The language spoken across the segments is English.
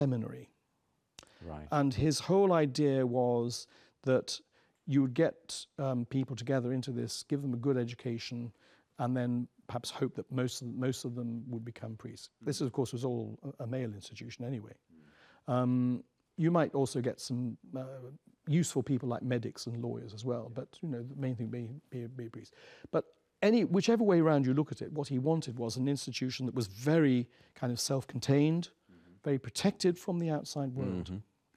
seminary. Right. And his whole idea was that you would get people together into this, give them a good education, and then perhaps hope that most of them would become priests. This, of course, was all a male institution anyway. You might also get some useful people like medics and lawyers as well, but the main thing be a priest. But whichever way around you look at it, what he wanted was an institution that was very kind of self-contained, very protected from the outside world.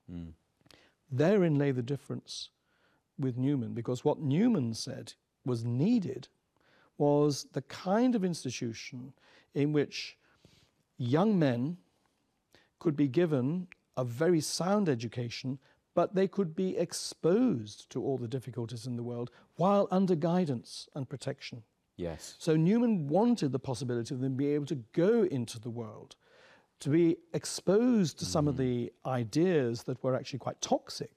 Therein lay the difference with Newman, because what Newman said was needed was the kind of institution in which young men could be given a very sound education, but they could be exposed to all the difficulties in the world while under guidance and protection. Yes. So Newman wanted the possibility of them being able to go into the world, to be exposed to some of the ideas that were actually quite toxic,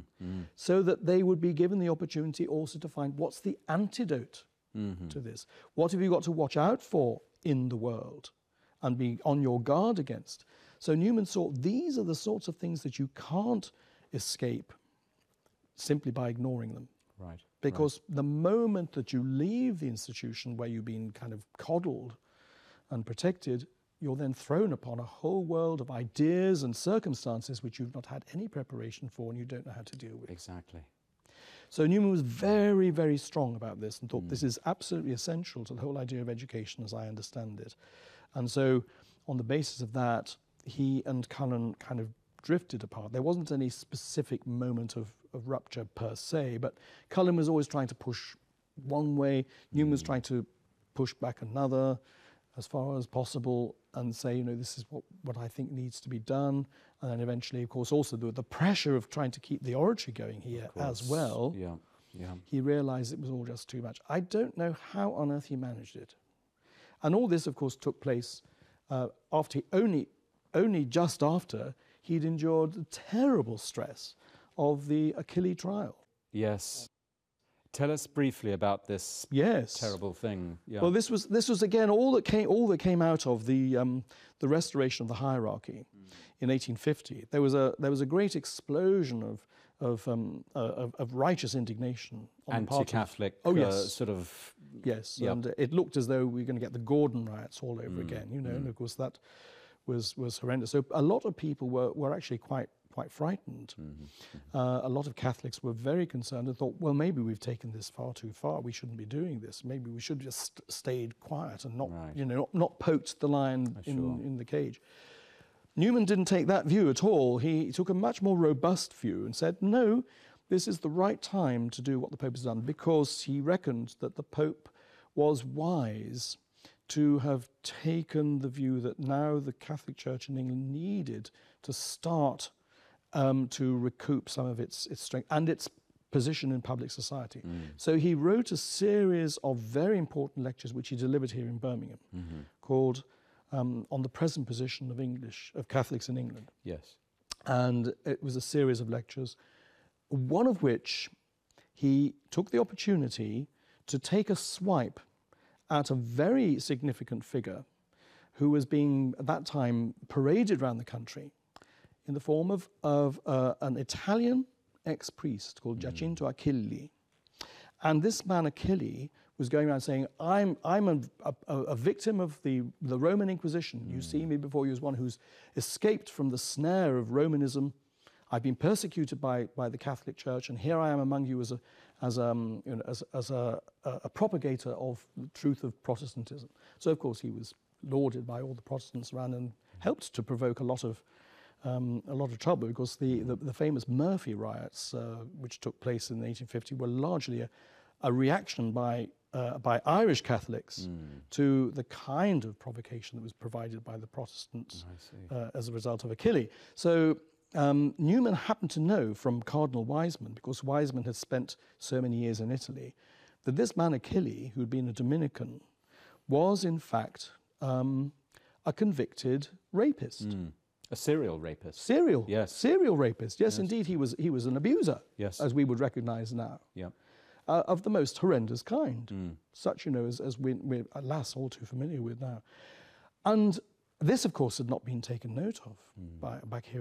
so that they would be given the opportunity also to find what's the antidote to this. What have you got to watch out for in the world and be on your guard against? So Newman saw these are the sorts of things that you can't escape simply by ignoring them. Right. Because the moment that you leave the institution where you've been kind of coddled and protected, you're then thrown upon a whole world of ideas and circumstances which you've not had any preparation for and you don't know how to deal with. Exactly. So Newman was very, very strong about this and thought this is absolutely essential to the whole idea of education as I understand it. And so on the basis of that, he and Cullen kind of drifted apart. There wasn't any specific moment of rupture per se, but Cullen was always trying to push one way, Newman was trying to push back another as far as possible and say, this is what I think needs to be done. And then eventually, of course, also the pressure of trying to keep the oratory going here as well. Yeah. He realized it was all just too much. I don't know how on earth he managed it. And all this, of course, took place after only just after he'd endured the terrible stress of the Achilles trial. Yes. Tell us briefly about this terrible thing. Yeah. Well, this was again all that came out of the restoration of the hierarchy in 1850. There was a great explosion of righteous indignation on the part of anti-Catholic sort of. Yes, and it looked as though we were going to get the Gordon riots all over again. And of course that was horrendous. So a lot of people were actually quite frightened. A lot of Catholics were very concerned and thought, well, maybe we've taken this far too far. We shouldn't be doing this. Maybe we should just stayed quiet and not poked the lion in the cage. Newman didn't take that view at all. He took a much more robust view and said, no, this is the right time to do what the Pope has done, because he reckoned that the Pope was wise to have taken the view that now the Catholic Church in England needed to start to recoup some of its strength and its position in public society. So he wrote a series of very important lectures which he delivered here in Birmingham called On the Present Position of Catholics in England. Yes. And it was a series of lectures, one of which he took the opportunity to take a swipe at a very significant figure who was being, at that time, paraded around the country in the form of an Italian ex-priest called Giacinto Achilli. And this man Achilli was going around saying, I'm a victim of the Roman Inquisition. You see me before you as one who's escaped from the snare of Romanism. I've been persecuted by the Catholic Church, and here I am among you as a propagator of the truth of Protestantism. So, of course, he was lauded by all the Protestants around and helped to provoke a lot of trouble, because the famous Murphy riots, which took place in 1850, were largely a reaction by Irish Catholics to the kind of provocation that was provided by the Protestants as a result of Achilles. So Newman happened to know from Cardinal Wiseman, because Wiseman had spent so many years in Italy, that this man Achilles, who had been a Dominican, was in fact a convicted rapist. A serial rapist. Serial rapist. Yes, indeed, he was an abuser, as we would recognise now, of the most horrendous kind, such as we're alas all too familiar with now. And this, of course, had not been taken note of back here